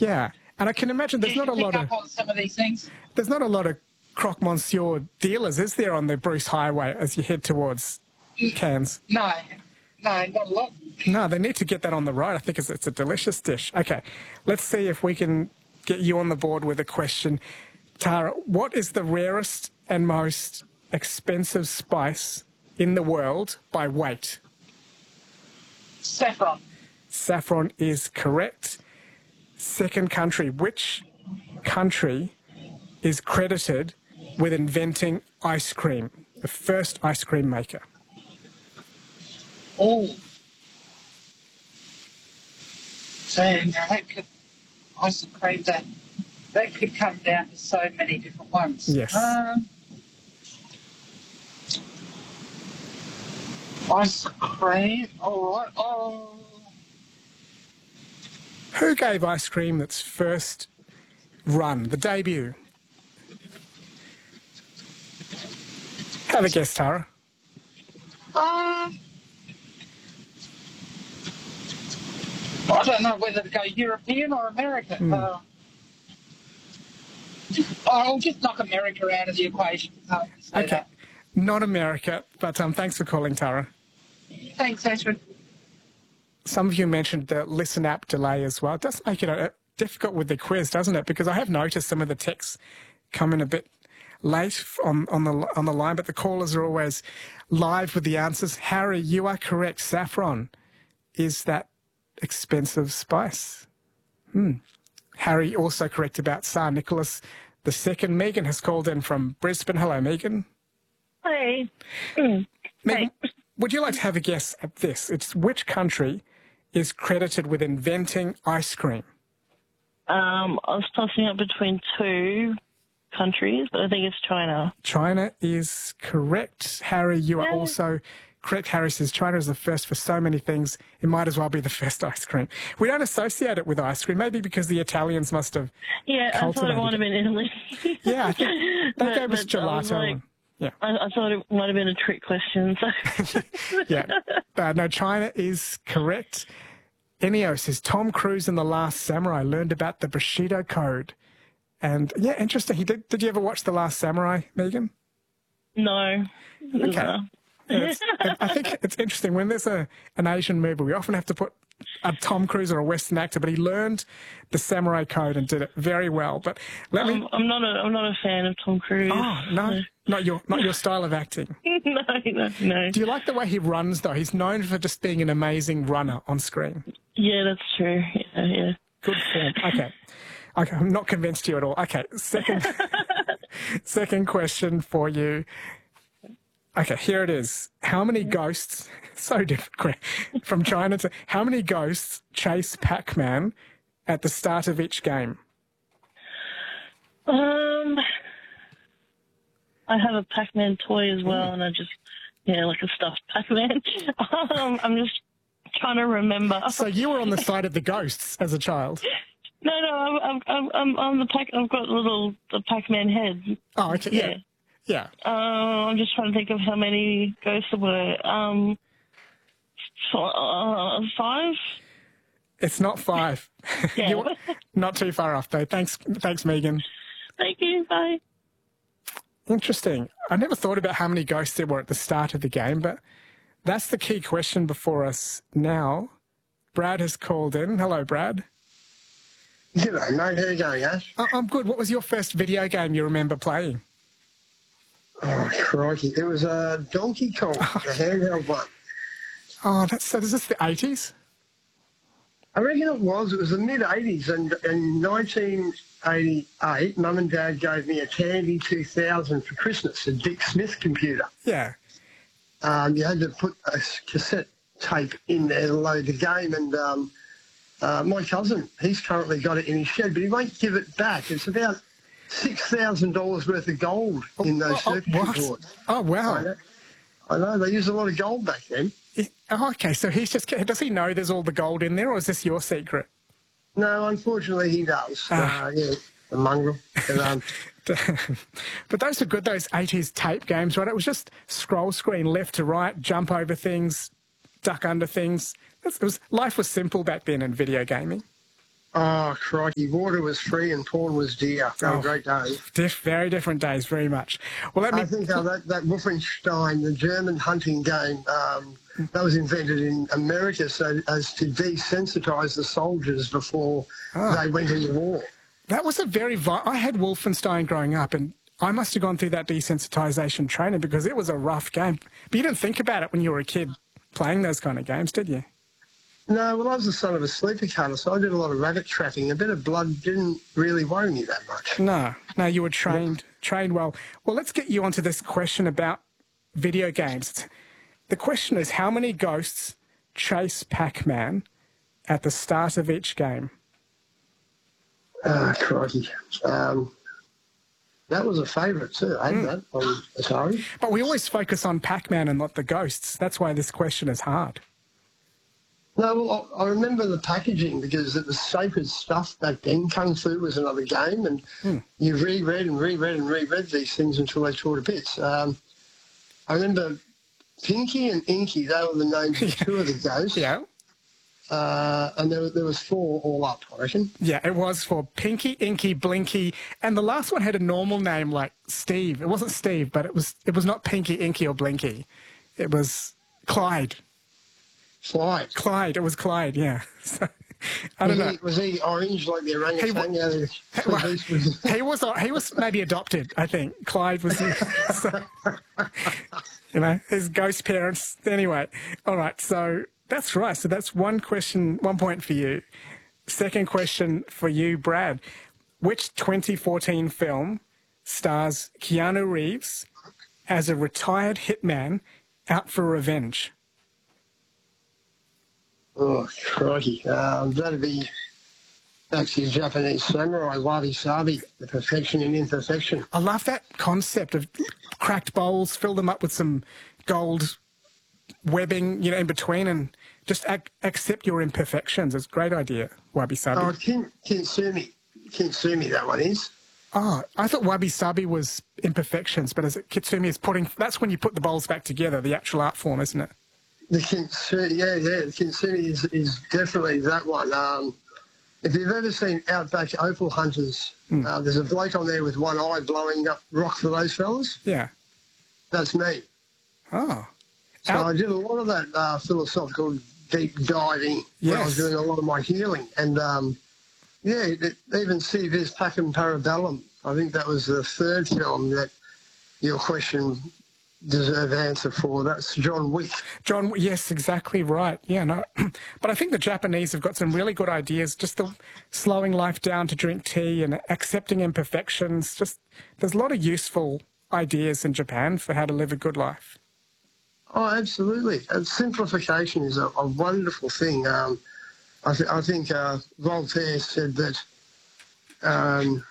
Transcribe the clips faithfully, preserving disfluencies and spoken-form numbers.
Yeah, and I can imagine there's you not a pick lot up of on some of these things. there's not a lot of Croque Monsieur dealers, is there, on the Bruce Highway as you head towards Cairns? No, no, not a lot. No, they need to get that on the road. I think it's, it's a delicious dish. Okay, let's see if we can get you on the board with a question. Tara, what is the rarest and most expensive spice in the world by weight? Saffron. Saffron is correct. Second country. Which country is credited with inventing ice cream? The first ice cream maker. Oh. So now that could, ice cream, that, that could come down to so many different ones. Yes. Um, ice cream, all right. Oh. Who gave ice cream its first run, the debut? Have a guess, Tara. Um, I don't know whether to go European or American. Mm. Uh, I'll just knock America out of the equation. Uh, Okay. that. Not America, but um, thanks for calling, Tara. Thanks, Ashford. Some of you mentioned the listen app delay as well. It does make it uh, difficult with the quiz, doesn't it? Because I have noticed some of the texts come in a bit late on, on the on the line, but the callers are always live with the answers. Harry, you are correct. Saffron is that expensive spice. Hmm. Harry also correct about Tsar Nicholas the Second. Megan has called in from Brisbane. Hello, Megan. Hey. Mm. Megan, Hey. would you like to have a guess at this? It's which country is credited with inventing ice cream? Um, I was tossing up between two countries, but I think it's China. China is correct. Harry, you are Yeah. also correct. Harry says China is the first for so many things. It might as well be the first ice cream. We don't associate it with ice cream, maybe because the Italians must have Yeah, I thought it cultivated might have been Italy. Yeah, I think they But- gave us but I was gelato. like- and- yeah, I, I thought it might have been a trick question. So. yeah. Uh, no, China is correct. Enio says Tom Cruise in The Last Samurai learned about the Bushido Code. And yeah, interesting. He did. Did you ever watch The Last Samurai, Megan? No. Okay. No. Yeah, it's- I think it's interesting when there's a an Asian movie. We often have to put a Tom Cruise or a Western actor, but he learned the samurai code and did it very well. But let me. I'm, I'm not a I'm not a fan of Tom Cruise. Oh no, not your not your style of acting. no, no, no. Do you like the way he runs though? He's known for just being an amazing runner on screen. Yeah, that's true. Yeah, yeah. Good form. Okay. Okay, I'm not convinced you at all. Okay, second second question for you. Okay, here it is. How many ghosts, so different, from China to, how many ghosts chase Pac-Man at the start of each game? Um, I have a Pac-Man toy as well, and I just, yeah, like a stuffed Pac-Man. um, I'm just trying to remember. So you were on the side of the ghosts as a child? No, no, I'm, I'm, I'm, I'm on the Pac. I've got little the Pac-Man head. Oh, okay, yeah. Yeah. Uh, I'm just trying to think of how many ghosts there were. Um, f- uh, five. It's not five. Yeah. You're not too far off, though. Thanks, thanks, Megan. Thank you. Bye. Interesting. I never thought about how many ghosts there were at the start of the game, but that's the key question before us now. Brad has called in. Hello, Brad. G'day, mate. How you going, Ash? I- I'm good. What was your first video game you remember playing? Oh, crikey. It was uh, Donkey Kong, the handheld one. Oh, that's so. Is this the eighties? I reckon it was. It was the mid-eighties, and in nineteen eighty-eight, Mum and Dad gave me a Tandy two thousand for Christmas, a Dick Smith computer. Yeah. Um, you had to put a cassette tape in there to load the game, and um, uh, my cousin, he's currently got it in his shed, but he won't give it back. It's about six thousand dollars worth of gold in those Oh, oh, circuitry what? boards. Oh, I wow. know, I know, they used a lot of gold back then. It- oh, okay, so he's just, does he know there's all the gold in there, or is this your secret? No, unfortunately he does. Ah. Uh, yeah, the mongrel. But, um, But those were good, those eighties tape games, right? It was just scroll screen left to right, jump over things, duck under things. It was, life was simple back then in video gaming. Oh, crikey. Water was free and porn was dear. They were Oh. great days. Diff, very different days, very much. Well, let me. I think uh, that, that Wolfenstein, the German hunting game, um, that was invented in America so as to desensitise the soldiers before Ah. they went into war. That was a very. Vi- I had Wolfenstein growing up, and I must have gone through that desensitisation training because it was a rough game. But you didn't think about it when you were a kid playing those kind of games, did you? No, well, I was the son of a sleeper cutter, so I did a lot of rabbit trapping. A bit of blood didn't really worry me that much. No, no, you were trained trained well. Well, let's get you onto this question about video games. The question is, how many ghosts chase Pac-Man at the start of each game? Ah, crikey. Um, that was a favourite too, I had that on Atari. But we always focus on Pac-Man and not the ghosts. That's why this question is hard. No, well, I I remember the packaging because it was sacred stuff back then. Kung Fu was another game, and you reread and reread and reread these things until they tore to bits. Um, I remember Pinky and Inky, they were the names of two of the ghosts. Yeah. Uh, and there, there was four all up, I reckon. Yeah, it was for Pinky, Inky, Blinky, and the last one had a normal name like Steve. It wasn't Steve, but it was it was not Pinky, Inky, or Blinky. It was Clyde. Slide. Clyde. It was Clyde. Yeah. So, I don't was, know. he, was he orange like the orangutan? He Yeah, the Well, police was- he was he was maybe adopted. I think Clyde was. So, you know, his ghost parents. Anyway, all right. So that's right. So that's one question, one point for you. Second question for you, Brad. Which twenty fourteen film stars Keanu Reeves as a retired hitman out for revenge? Oh, crikey. Um, that'd be actually Japanese samurai, wabi-sabi, the perfection in imperfection. I love that concept of cracked bowls, fill them up with some gold webbing, you know, in between, and just ac- accept your imperfections. It's a great idea, Wabi Sabi. Oh, Kin, Kinsumi. Kinsumi, that one is. Oh, I thought Wabi Sabi was imperfections, but as it, Kitsumi is putting, that's when you put the bowls back together, the actual art form, isn't it? The Kinsumi, yeah, yeah, the Kinsumi is, is definitely that one. Um, if you've ever seen Outback Opal Hunters, Hmm. uh, there's a bloke on there with one eye blowing up rock for those fellas. Yeah. That's me. Oh. So Out- I did a lot of that uh, philosophical deep diving when I was Yes. doing a lot of my healing. And, um, yeah, it, even See This Pacem Parabellum, I think that was the third film that your question deserved answer for. That's John Wick. John, yes, exactly right. Yeah, no. But I think the Japanese have got some really good ideas, just the slowing life down to drink tea and accepting imperfections. Just there's a lot of useful ideas in Japan for how to live a good life. Oh, absolutely. And simplification is a, a wonderful thing. Um, I, th- I think uh, Voltaire said that, um,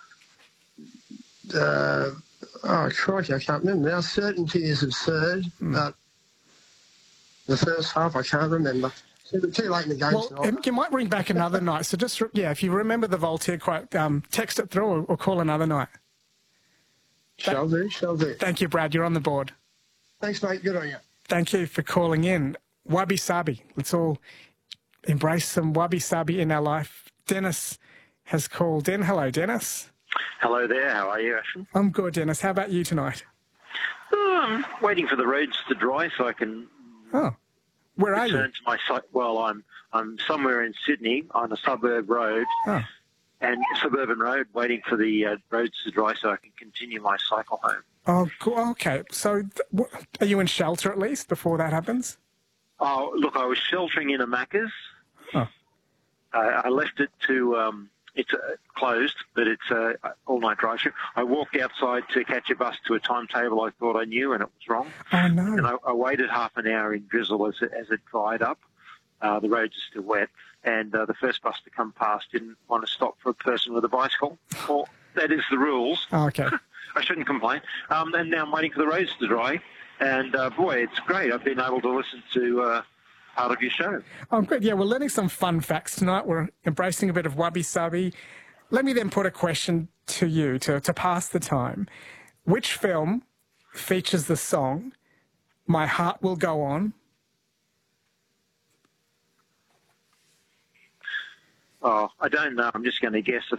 uh, oh, crikey, I can't remember now. Certainty is absurd, but the first half I can't remember. Too, too late in the game Well, tonight. um, you might bring back another night. So just, yeah, if you remember the Voltaire quote, um, text it through or, or call another night. Shall do, shall do. Thank you, Brad. You're on the board. Thanks, mate. Good on you. Thank you for calling in. Wabi Sabi. Let's all embrace some Wabi Sabi in our life. Dennis has called in. Hello, Dennis. Hello there, how are you, Ashton? I'm good, Dennis. How about you tonight? Oh, I'm waiting for the roads to dry so I can Oh, where are you? return to my site. Well, I'm I'm somewhere in Sydney on a suburb road, Oh, and suburban road, waiting for the uh, roads to dry so I can continue my cycle home. oh, cool. Okay. So, th- wh- are you in shelter at least before that happens? Oh, look, I was sheltering in a Macca's. Oh. Uh, I left it to, um, it's uh, closed, but it's uh, all-night drive-through. I walked outside to catch a bus to a timetable I thought I knew, and it was wrong. Oh And no. I, I waited half an hour in drizzle as it, as it dried up. Uh, the roads are still wet, and uh, the first bus to come past didn't want to stop for a person with a bicycle. Well, that is the rules. Oh, okay. I shouldn't complain. Um, and now I'm waiting for the roads to dry. And, uh, boy, it's great. I've been able to listen to uh, part of your show. Oh, good. Yeah, we're learning some fun facts tonight. We're embracing a bit of Wabi Sabi. Let me then put a question to you to, to pass the time. Which film features the song My Heart Will Go On? Oh, I don't know. I'm just going to guess a